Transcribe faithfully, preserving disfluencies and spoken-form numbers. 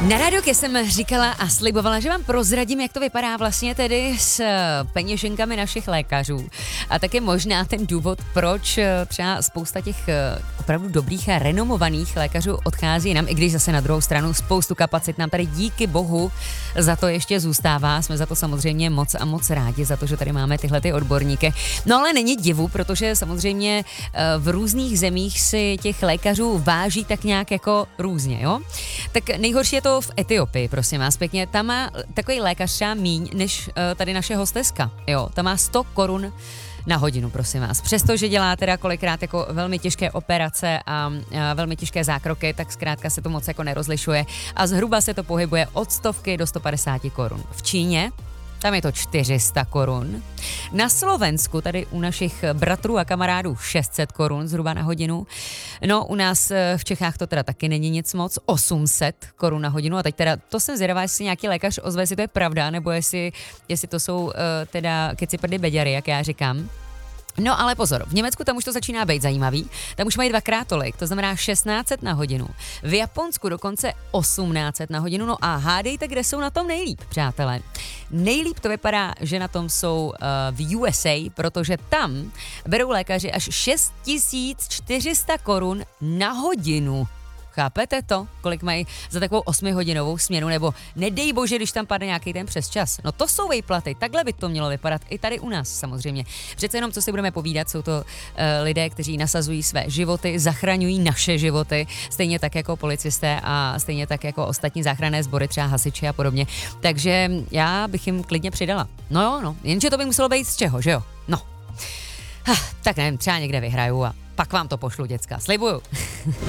Na rádiu jsem říkala a slibovala, že vám prozradím, jak to vypadá vlastně tedy s peněženkami našich lékařů. A taky možná ten důvod, proč třeba spousta těch opravdu dobrých a renomovaných lékařů odchází nám, i když zase na druhou stranu spoustu kapacit nám tady díky bohu za to ještě zůstává. Jsme za to samozřejmě moc a moc rádi, za to, že tady máme tyhle ty odborníky. No ale není divu, protože samozřejmě v různých zemích si těch lékařů váží tak nějak jako různě, jo? Tak nejhorší je to v Etiopii, prosím vás pěkně. Tam má takový lékař třeba míň než uh, tady naše hosteska, jo. Tam má sto korun na hodinu, prosím vás. Přestože dělá teda kolikrát jako velmi těžké operace a, a velmi těžké zákroky, tak zkrátka se to moc jako nerozlišuje a zhruba se to pohybuje od stovky do sto padesát korun. V Číně tam je to čtyři sta korun. Na Slovensku, tady u našich bratrů a kamarádů šest set korun zhruba na hodinu. No u nás v Čechách to teda taky není nic moc, osm set korun na hodinu. A teď teda, to jsem zvědavá, jestli nějaký lékař ozve, jestli to je pravda, nebo jestli, jestli to jsou uh, teda keciprdy beďary, jak já říkám. No ale pozor, v Německu tam už to začíná být zajímavý, tam už mají dvakrát tolik, to znamená šestnáct set na hodinu. V Japonsku dokonce osmnáct set na hodinu, no a hádejte, kde jsou na tom nejlíp, přátelé. Nejlíp to vypadá, že na tom jsou uh, v U S A, protože tam berou lékaři až šest tisíc čtyři sta korun na hodinu. Chápete to? Kolik mají za takovou osmihodinovou směnu, nebo nedej bože, když tam padne nějaký ten přesčas. No to jsou výplaty, takhle by to mělo vypadat i tady u nás samozřejmě. Přece jenom, co si budeme povídat, jsou to uh, lidé, kteří nasazují své životy, zachraňují naše životy, stejně tak jako policisté a stejně tak jako ostatní záchranné sbory, třeba hasiči a podobně. Takže já bych jim klidně přidala. No jo, no, jenže to by muselo být z čeho, že jo? No. Ha, tak nevím, třeba někde vyhraju a pak vám to pošlu, děcka, slibuju.